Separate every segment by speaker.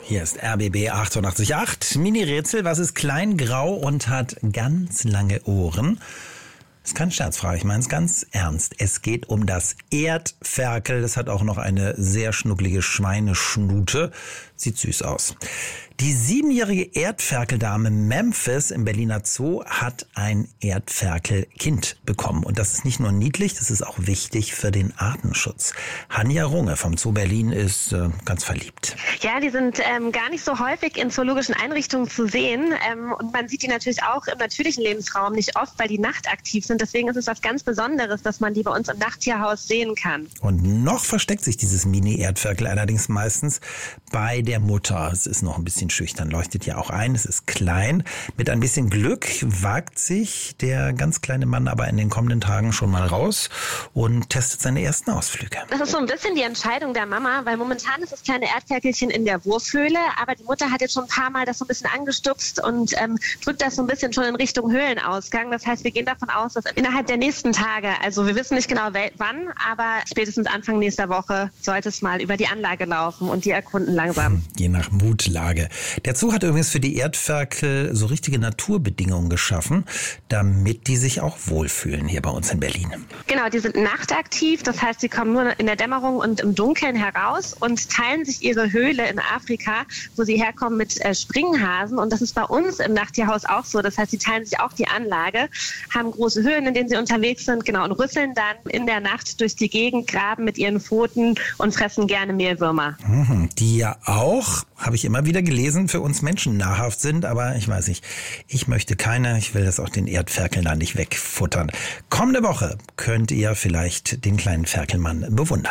Speaker 1: Hier ist RBB 888. Mini-Rätsel, was ist klein, grau und hat ganz lange Ohren? Das ist kein Scherzfrage, ich meine es ganz ernst. Es geht um das Erdferkel. Das hat auch noch eine sehr schnucklige Schweineschnute. Sieht süß aus. Die 7-jährige Erdferkeldame Memphis im Berliner Zoo hat ein Erdferkelkind bekommen. Und das ist nicht nur niedlich, das ist auch wichtig für den Artenschutz. Hanja Runge vom Zoo Berlin ist ganz verliebt.
Speaker 2: Ja, die sind gar nicht so häufig in zoologischen Einrichtungen zu sehen. Und man sieht die natürlich auch im natürlichen Lebensraum nicht oft, weil die nachtaktiv sind. Deswegen ist es was ganz Besonderes, dass man die bei uns im Nachttierhaus sehen kann.
Speaker 1: Und noch versteckt sich dieses Mini-Erdferkel allerdings meistens bei der Mutter. Es ist noch ein bisschen schüchtern, leuchtet ja auch ein. Es ist klein. Mit ein bisschen Glück wagt sich der ganz kleine Mann aber in den kommenden Tagen schon mal raus und testet seine ersten Ausflüge.
Speaker 2: Das ist so ein bisschen die Entscheidung der Mama, weil momentan ist das kleine Erdferkelchen in der Wurfhöhle, aber die Mutter hat jetzt schon ein paar Mal das so ein bisschen angestupst und drückt das so ein bisschen schon in Richtung Höhlenausgang. Das heißt, wir gehen davon aus, dass innerhalb der nächsten Tage, also wir wissen nicht genau wann, aber spätestens Anfang nächster Woche sollte es mal über die Anlage laufen und die erkunden langsam.
Speaker 1: Je nach Mutlage. Der Zoo hat übrigens für die Erdferkel so richtige Naturbedingungen geschaffen, damit die sich auch wohlfühlen hier bei uns in Berlin.
Speaker 2: Genau, die sind nachtaktiv, das heißt, sie kommen nur in der Dämmerung und im Dunkeln heraus und teilen sich ihre Höhle in Afrika, wo sie herkommen, mit Springhasen. Und das ist bei uns im Nachttierhaus auch so. Das heißt, sie teilen sich auch die Anlage, haben große Höhlen, in denen sie unterwegs sind, genau, und rüsseln dann in der Nacht durch die Gegend, graben mit ihren Pfoten und fressen gerne Mehlwürmer.
Speaker 1: Die ja auch, habe ich immer wieder gelesen, für uns Menschen nahrhaft sind, aber ich weiß nicht, ich möchte keine, ich will das auch den Erdferkeln da nicht wegfuttern. Kommende Woche könnt ihr vielleicht den kleinen Ferkelmann bewundern.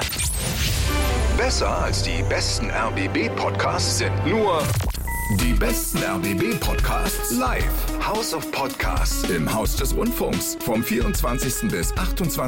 Speaker 3: Besser als die besten RBB-Podcasts sind nur die besten RBB-Podcasts live. House of Podcasts im Haus des Rundfunks vom 24. bis 28.